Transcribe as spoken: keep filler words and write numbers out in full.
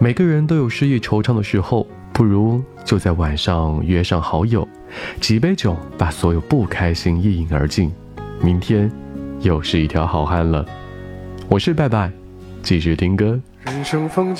每个人都有失意惆怅的时候，不如就在晚上约上好友，几杯酒把所有不开心一饮而尽，明天又是一条好汉了。我是拜拜，继续听歌。 人生风景